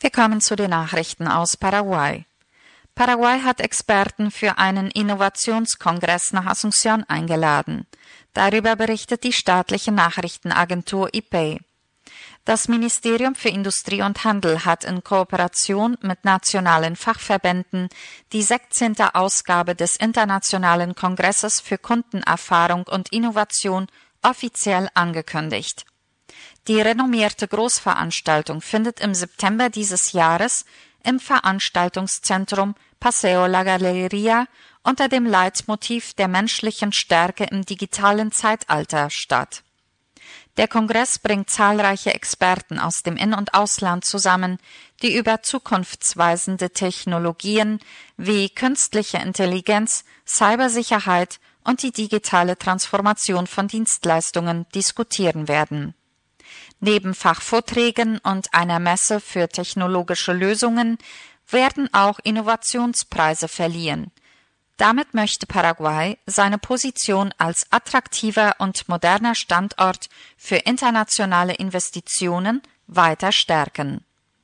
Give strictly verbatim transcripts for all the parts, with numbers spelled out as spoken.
Wir kommen zu den Nachrichten aus Paraguay. Paraguay hat Experten für einen Innovationskongress nach Asunción eingeladen. Darüber berichtet die staatliche Nachrichtenagentur I P E. Das Ministerium für Industrie und Handel hat in Kooperation mit nationalen Fachverbänden die sechzehnte Ausgabe des Internationalen Kongresses für Kundenerfahrung und Innovation offiziell angekündigt. Die renommierte Großveranstaltung findet im September dieses Jahres im Veranstaltungszentrum Paseo La Galería unter dem Leitmotiv der menschlichen Stärke im digitalen Zeitalter statt. Der Kongress bringt zahlreiche Experten aus dem In- und Ausland zusammen, die über zukunftsweisende Technologien wie künstliche Intelligenz, Cybersicherheit und die digitale Transformation von Dienstleistungen diskutieren werden. Neben Fachvorträgen und einer Messe für technologische Lösungen werden auch Innovationspreise verliehen. Damit möchte Paraguay seine Position als attraktiver und moderner Standort für internationale Investitionen weiter stärken.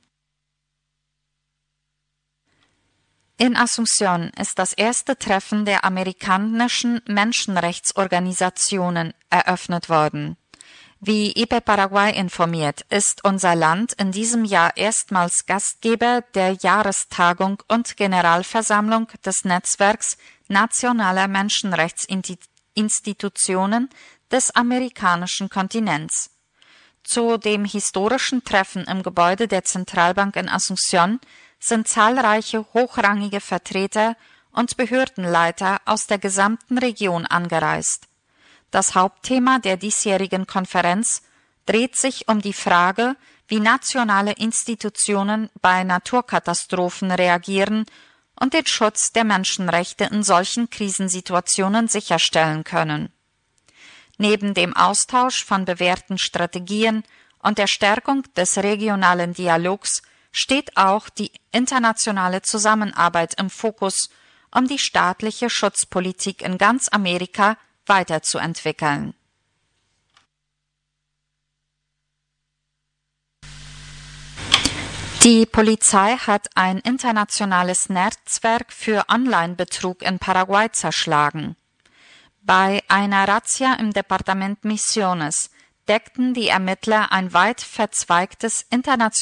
In Asunción ist das erste Treffen der amerikanischen Menschenrechtsorganisationen eröffnet worden. Wie I P E Paraguay informiert, ist unser Land in diesem Jahr erstmals Gastgeber der Jahrestagung und Generalversammlung des Netzwerks nationaler Menschenrechtsinstitutionen des amerikanischen Kontinents. Zu dem historischen Treffen im Gebäude der Zentralbank in Asunción sind zahlreiche hochrangige Vertreter und Behördenleiter aus der gesamten Region angereist. Das Hauptthema der diesjährigen Konferenz dreht sich um die Frage, wie nationale Institutionen bei Naturkatastrophen reagieren und den Schutz der Menschenrechte in solchen Krisensituationen sicherstellen können. Neben dem Austausch von bewährten Strategien und der Stärkung des regionalen Dialogs steht auch die internationale Zusammenarbeit im Fokus, um die staatliche Schutzpolitik in ganz Amerika weiterzuentwickeln. Die Polizei hat ein internationales Netzwerk für Online-Betrug in Paraguay zerschlagen. Bei einer Razzia im Departement Misiones deckten die Ermittler ein weit verzweigtes internationales